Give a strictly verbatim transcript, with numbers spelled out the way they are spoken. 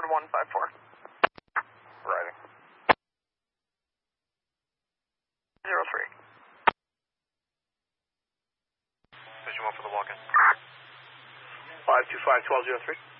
to one five four. Riding. Zero three. Vision one for the walk-in. five two five, twelve zero three.